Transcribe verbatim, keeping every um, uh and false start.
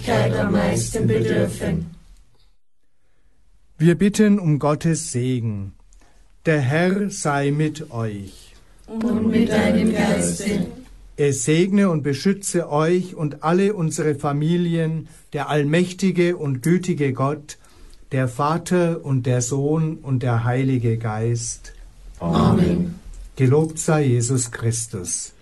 am meisten bedürfen. Wir bitten um Gottes Segen. Der Herr sei mit euch. Und mit deinem Geiste. Er segne und beschütze euch und alle unsere Familien, der allmächtige und gütige Gott, der Vater und der Sohn und der Heilige Geist. Amen. Gelobt sei Jesus Christus.